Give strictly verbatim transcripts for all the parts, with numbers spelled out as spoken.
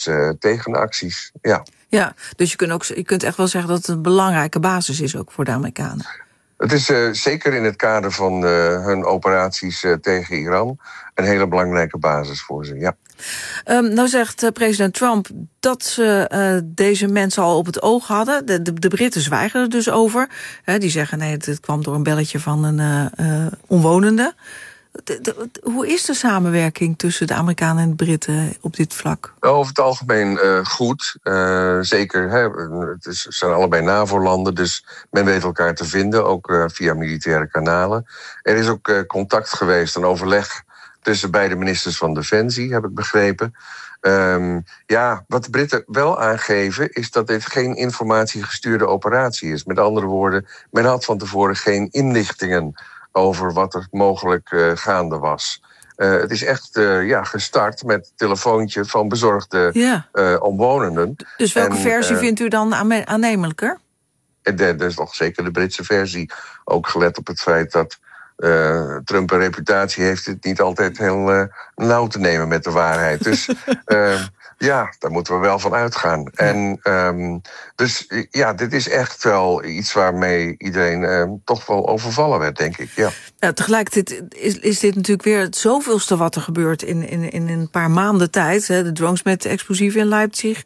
uh, tegenacties. Ja. Ja, dus je kunt, ook, je kunt echt wel zeggen dat het een belangrijke basis is ook voor de Amerikanen. Het is uh, zeker in het kader van uh, hun operaties uh, tegen Iran een hele belangrijke basis voor ze, ja. Um, nou zegt uh, president Trump dat ze uh, deze mensen al op het oog hadden. De, de, de Britten zwijgen er dus over. He, die zeggen nee, het kwam door een belletje van een uh, uh, omwonende. De, de, hoe is de samenwerking tussen de Amerikanen en de Britten op dit vlak? Over het algemeen uh, goed. Uh, zeker, hè, het is, zijn allebei NAVO-landen, dus men weet elkaar te vinden, ook uh, via militaire kanalen. Er is ook uh, contact geweest, een overleg tussen beide ministers van Defensie, heb ik begrepen. Um, ja, wat de Britten wel aangeven is dat dit geen informatiegestuurde operatie is. Met andere woorden, men had van tevoren geen inlichtingen over wat er mogelijk uh, gaande was. Uh, het is echt uh, ja, gestart met het telefoontje van bezorgde ja. uh, omwonenden. Dus welke en, versie uh, vindt u dan aannemelijker? Dat is toch zeker de Britse versie. Ook gelet op het feit dat uh, Trump een reputatie heeft het niet altijd heel uh, nauw te nemen met de waarheid. Dus uh, ja, daar moeten we wel van uitgaan. Ja. En um, dus ja, dit is echt wel iets waarmee iedereen uh, toch wel overvallen werd, denk ik. Ja. Ja, tegelijkertijd is, is dit natuurlijk weer het zoveelste wat er gebeurt in, in, in een paar maanden tijd. Hè, de drones met explosieven in Leipzig.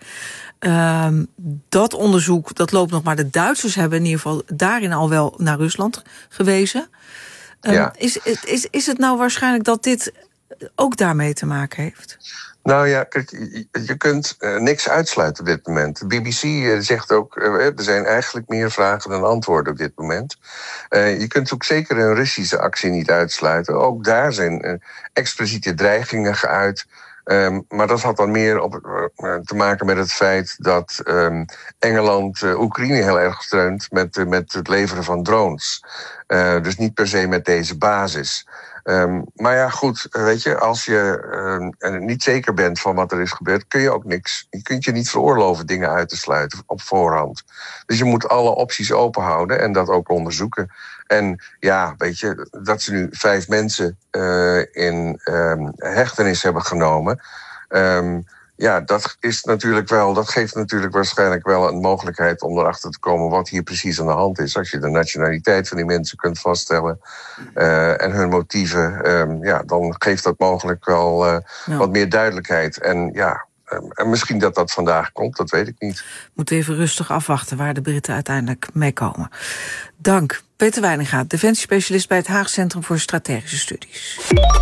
Um, dat onderzoek, dat loopt nog, maar de Duitsers hebben in ieder geval daarin al wel naar Rusland gewezen. Um, ja. is, is, is het nou waarschijnlijk dat dit ook daarmee te maken heeft? Nou ja, kijk, je kunt uh, niks uitsluiten op dit moment. De B B C uh, zegt ook, uh, er zijn eigenlijk meer vragen dan antwoorden op dit moment. Uh, je kunt ook zeker een Russische actie niet uitsluiten. Ook daar zijn uh, expliciete dreigingen geuit. Um, maar dat had dan meer op, uh, te maken met het feit dat um, Engeland uh, Oekraïne heel erg steunt met, uh, met het leveren van drones. Uh, dus niet per se met deze basis. Um, maar ja, goed, weet je, als je uh, niet zeker bent van wat er is gebeurd, kun je ook niks. Je kunt je niet veroorloven dingen uit te sluiten op voorhand. Dus je moet alle opties open houden en dat ook onderzoeken. En ja, weet je, dat ze nu vijf mensen uh, in um, hechtenis hebben genomen. Um, Ja, dat is natuurlijk wel, dat geeft natuurlijk waarschijnlijk wel een mogelijkheid om erachter te komen wat hier precies aan de hand is. Als je de nationaliteit van die mensen kunt vaststellen uh, en hun motieven, um, ja, dan geeft dat mogelijk wel uh, ja. wat meer duidelijkheid. En ja, um, en misschien dat dat vandaag komt, dat weet ik niet. We moeten even rustig afwachten waar de Britten uiteindelijk mee komen. Dank. Peter Wijninga, defensiespecialist bij het Haag Centrum voor Strategische Studies.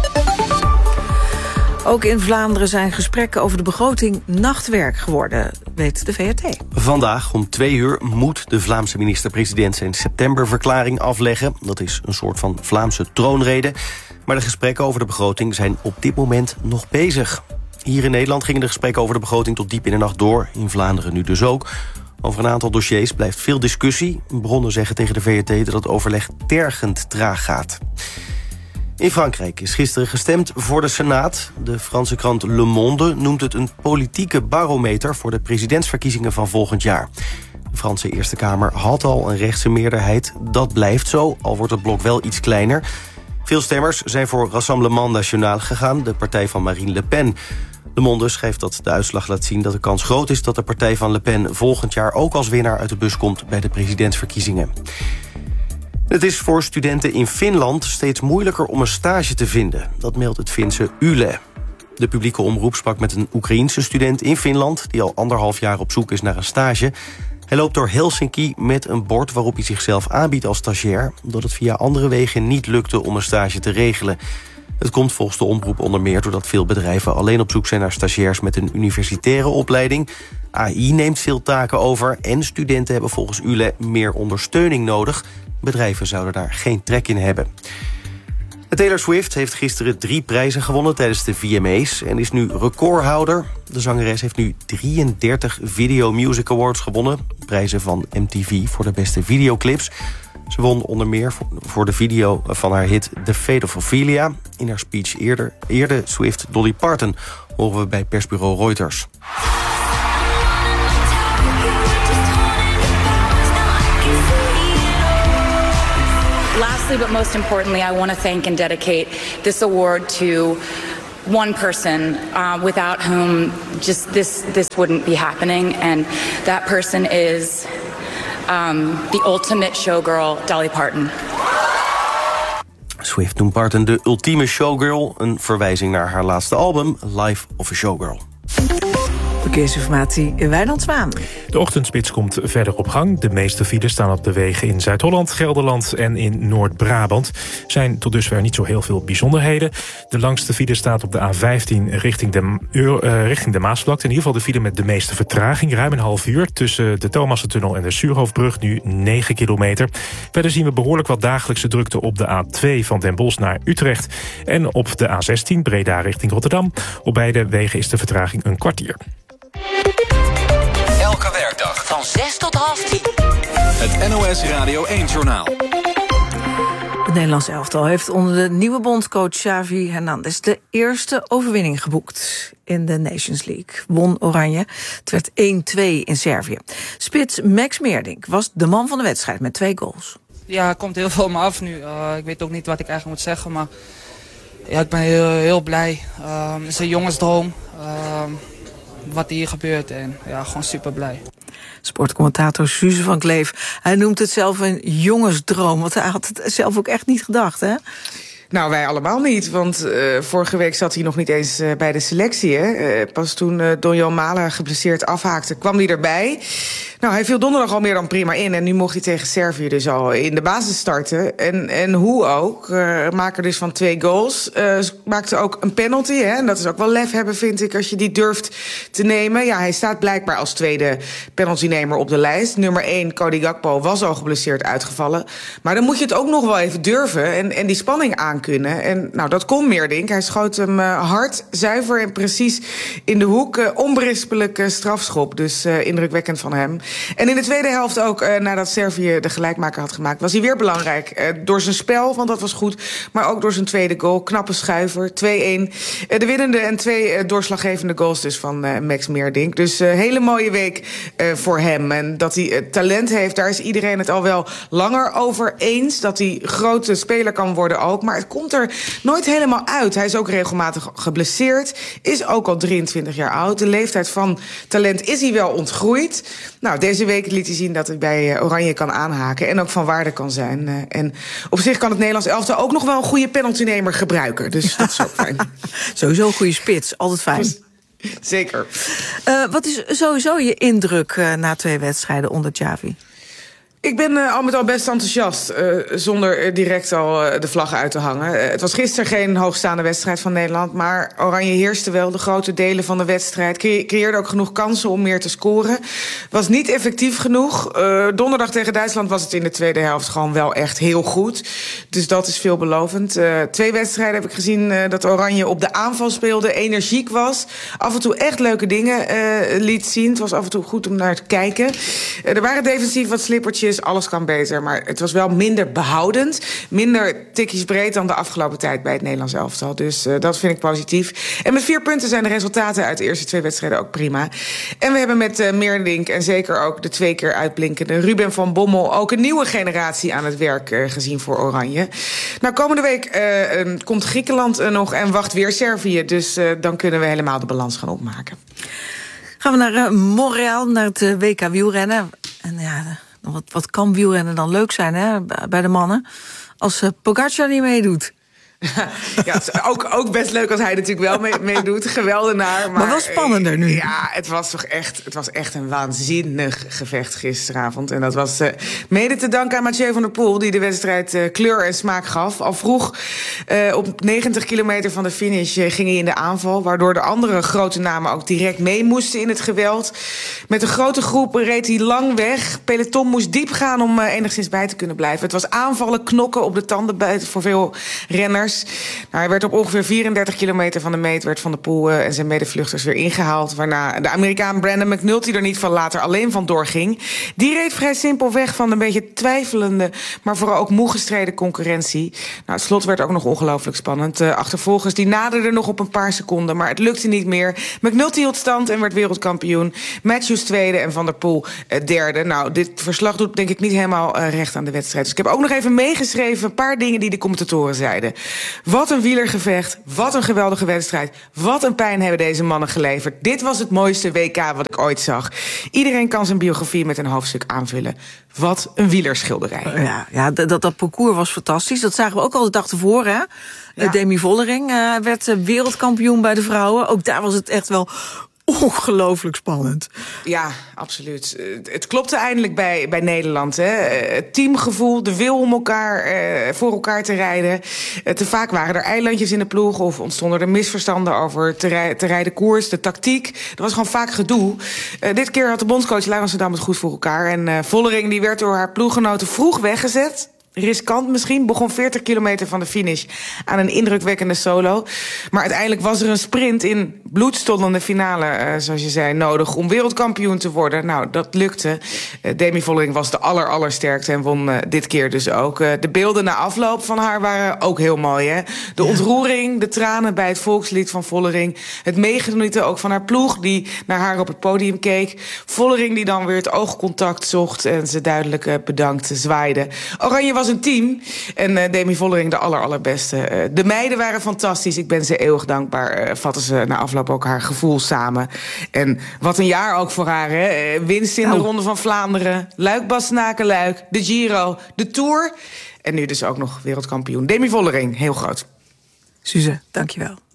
Ook in Vlaanderen zijn gesprekken over de begroting nachtwerk geworden, weet de V R T. Vandaag om twee uur moet de Vlaamse minister-president zijn septemberverklaring afleggen. Dat is een soort van Vlaamse troonrede. Maar de gesprekken over de begroting zijn op dit moment nog bezig. Hier in Nederland gingen de gesprekken over de begroting tot diep in de nacht door. In Vlaanderen nu dus ook. Over een aantal dossiers blijft veel discussie. Bronnen zeggen tegen de V R T dat het overleg tergend traag gaat. In Frankrijk is gisteren gestemd voor de Senaat. De Franse krant Le Monde noemt het een politieke barometer voor de presidentsverkiezingen van volgend jaar. De Franse Eerste Kamer had al een rechtse meerderheid. Dat blijft zo, al wordt het blok wel iets kleiner. Veel stemmers zijn voor Rassemblement National gegaan, de partij van Marine Le Pen. Le Monde schrijft dat de uitslag laat zien dat de kans groot is dat de partij van Le Pen volgend jaar ook als winnaar uit de bus komt bij de presidentsverkiezingen. Het is voor studenten in Finland steeds moeilijker om een stage te vinden. Dat meldt het Finse Yle. De publieke omroep sprak met een Oekraïense student in Finland die al anderhalf jaar op zoek is naar een stage. Hij loopt door Helsinki met een bord waarop hij zichzelf aanbiedt als stagiair, omdat het via andere wegen niet lukte om een stage te regelen. Het komt volgens de omroep onder meer doordat veel bedrijven alleen op zoek zijn naar stagiairs met een universitaire opleiding. A I neemt veel taken over en studenten hebben volgens Yle meer ondersteuning nodig. Bedrijven zouden daar geen trek in hebben. Taylor Swift heeft gisteren drie prijzen gewonnen tijdens de V M A's en is nu recordhouder. De zangeres heeft nu drieëndertig Video Music Awards gewonnen. Prijzen van M T V voor de beste videoclips. Ze won onder meer voor de video van haar hit The Fate of Ophelia. In haar speech eerder eerde Swift Dolly Parton, horen we bij persbureau Reuters. Lastly, but most importantly, I want to thank and dedicate this award to one person uh, without whom just this this wouldn't be happening, and that person is um, the ultimate showgirl, Dolly Parton. Swift noemt Parton de ultieme showgirl, een verwijzing naar haar laatste album Life of a Showgirl. Verkeersinformatie in Wijnand Zwaan. De ochtendspits komt verder op gang. De meeste files staan op de wegen in Zuid-Holland, Gelderland en in Noord-Brabant. Zijn tot dusver niet zo heel veel bijzonderheden. De langste file staat op de A vijftien richting de, uh, richting de Maasvlakte. In ieder geval de file met de meeste vertraging. Ruim een half uur tussen de Thomassentunnel en de Suurhoofdbrug. Nu negen kilometer. Verder zien we behoorlijk wat dagelijkse drukte op de A twee van Den Bosch naar Utrecht. En op de A zestien Breda richting Rotterdam. Op beide wegen is de vertraging een kwartier. Elke werkdag van zes tot half tien. Het N O S Radio één-journaal. Het Nederlands elftal heeft onder de nieuwe bondscoach Xavi Hernandez de eerste overwinning geboekt in de Nations League. Won Oranje. Het werd één twee in Servië. Spits Max Meerdink was de man van de wedstrijd met twee goals. Ja, het komt heel veel op me af nu. Uh, ik weet ook niet wat ik eigenlijk moet zeggen, maar ja, ik ben heel, heel blij. Uh, het is een jongensdroom. Uh, wat hier gebeurt en ja, gewoon super blij. Sportcommentator Suze van Kleef. Hij noemt het zelf een jongensdroom, want hij had het zelf ook echt niet gedacht, hè? Nou, wij allemaal niet, want uh, vorige week zat hij nog niet eens uh, bij de selectie. Hè? Uh, pas toen uh, Donjan Malen geblesseerd afhaakte, kwam hij erbij. Nou, hij viel donderdag al meer dan prima in en nu mocht hij tegen Servië dus al in de basis starten. En, en hoe ook, uh, maakte dus van twee goals. Uh, maakte ook een penalty, hè? En dat is ook wel lef hebben, vind ik, als je die durft te nemen. Ja, hij staat blijkbaar als tweede penaltynemer op de lijst. Nummer één, Cody Gakpo, was al geblesseerd uitgevallen. Maar dan moet je het ook nog wel even durven en, en die spanning aan kunnen. En nou, dat kon Meerdink. Hij schoot hem uh, hard, zuiver en precies in de hoek. Uh, onberispelijke strafschop, dus uh, indrukwekkend van hem. En in de tweede helft ook, uh, nadat Servië de gelijkmaker had gemaakt, was hij weer belangrijk. Uh, door zijn spel, want dat was goed, maar ook door zijn tweede goal. Knappe schuiver, twee-één. Uh, de winnende en twee uh, doorslaggevende goals dus van uh, Max Meerdink. Dus een uh, hele mooie week uh, voor hem. En dat hij uh, talent heeft, daar is iedereen het al wel langer over eens. Dat hij grote speler kan worden ook, maar het komt er nooit helemaal uit. Hij is ook regelmatig geblesseerd, is ook al drieëntwintig jaar oud. De leeftijd van talent is hij wel ontgroeid. Nou, deze week liet hij zien dat hij bij Oranje kan aanhaken en ook van waarde kan zijn. En op zich kan het Nederlands elftal ook nog wel een goede penaltynemer gebruiken. Dus dat is ook fijn. Sowieso een goede spits, altijd fijn. Zeker. Uh, wat is sowieso je indruk uh, na twee wedstrijden onder Xavi? Ik ben uh, al met al best enthousiast, uh, zonder uh, direct al uh, de vlag uit te hangen. Uh, het was gisteren geen hoogstaande wedstrijd van Nederland, maar Oranje heerste wel de grote delen van de wedstrijd. Cre- creëerde ook genoeg kansen om meer te scoren. Was niet effectief genoeg. Uh, donderdag tegen Duitsland was het in de tweede helft gewoon wel echt heel goed. Dus dat is veelbelovend. Uh, twee wedstrijden heb ik gezien uh, dat Oranje op de aanval speelde, energiek was. Af en toe echt leuke dingen uh, liet zien. Het was af en toe goed om naar te kijken. Uh, er waren defensief wat slippertjes. Alles kan beter, maar het was wel minder behoudend. Minder tikjes breed dan de afgelopen tijd bij het Nederlands elftal. Dus uh, dat vind ik positief. En met vier punten zijn de resultaten uit de eerste twee wedstrijden ook prima. En we hebben met uh, Meerdink en zeker ook de twee keer uitblinkende Ruben van Bommel ook een nieuwe generatie aan het werk uh, gezien voor Oranje. Nou, komende week uh, uh, komt Griekenland uh, nog en wacht weer Servië. Dus uh, dan kunnen we helemaal de balans gaan opmaken. Gaan we naar uh, Montreal, naar het uh, W K wielrennen. En ja... Wat, wat kan wielrennen dan leuk zijn, hè, bij de mannen, als uh, Pogacar niet meedoet? Ja, het is ook, ook best leuk als hij natuurlijk wel mee, meedoet. Geweldenaar. Maar, maar wel spannender nu. Ja, het was toch echt, het was echt een waanzinnig gevecht gisteravond. En dat was uh, mede te danken aan Mathieu van der Poel, die de wedstrijd uh, kleur en smaak gaf. Al vroeg uh, op negentig kilometer van de finish uh, ging hij in de aanval, waardoor de andere grote namen ook direct mee moesten in het geweld. Met een grote groep reed hij lang weg. Peloton moest diep gaan om uh, enigszins bij te kunnen blijven. Het was aanvallen, knokken op de tanden bij, voor veel renners. Nou, hij werd op ongeveer vierendertig kilometer van de meet werd Van der Poel uh, en zijn medevluchters weer ingehaald, waarna de Amerikaan Brandon McNulty er niet van later alleen van doorging. Die reed vrij simpel weg van een beetje twijfelende, maar vooral ook moe gestreden concurrentie. Nou, het slot werd ook nog ongelooflijk spannend. Uh, achtervolgers die naderden nog op een paar seconden, maar het lukte niet meer. McNulty hield stand en werd wereldkampioen. Matthews tweede en Van der Poel uh, derde. Nou, dit verslag doet denk ik niet helemaal uh, recht aan de wedstrijd. Dus ik heb ook nog even meegeschreven een paar dingen die de commentatoren zeiden. Wat een wielergevecht, wat een geweldige wedstrijd. Wat een pijn hebben deze mannen geleverd. Dit was het mooiste W K wat ik ooit zag. Iedereen kan zijn biografie met een hoofdstuk aanvullen. Wat een wielerschilderij. Ja, ja dat, dat parcours was fantastisch. Dat zagen we ook al de dag tevoren. Hè? Ja. Demi Vollering uh, werd wereldkampioen bij de vrouwen. Ook daar was het echt wel ongelooflijk spannend. Ja, absoluut. Het klopte eindelijk bij, bij Nederland. Hè. Het teamgevoel, de wil om elkaar eh, voor elkaar te rijden. Te vaak waren er eilandjes in de ploeg of ontstonden er misverstanden over te, rij, te rijden koers, de tactiek. Er was gewoon vaak gedoe. Uh, dit keer had de bondscoach Laurens Ten Dam het goed voor elkaar. En uh, Vollering die werd door haar ploeggenoten vroeg weggezet. Riskant misschien, begon veertig kilometer van de finish aan een indrukwekkende solo. Maar uiteindelijk was er een sprint in bloedstollende finale, uh, zoals je zei, nodig om wereldkampioen te worden. Nou, dat lukte. Uh, Demi Vollering was de aller, allersterkste en won uh, dit keer dus ook. Uh, de beelden na afloop van haar waren ook heel mooi, hè? De ontroering, de tranen bij het volkslied van Vollering. Het meegenieten ook van haar ploeg, die naar haar op het podium keek. Vollering die dan weer het oogcontact zocht en ze duidelijk uh, bedankte, zwaaide. Oranje was een team. En uh, Demi Vollering de aller, allerbeste. Uh, de meiden waren fantastisch. Ik ben ze eeuwig dankbaar. Uh, vatten ze na afloop ook haar gevoel samen. En wat een jaar ook voor haar. Hè? Uh, winst in oh. de Ronde van Vlaanderen. Luik-Bastenaken-Luik. De Giro. De Tour. En nu dus ook nog wereldkampioen. Demi Vollering, heel groot. Suze, dankjewel.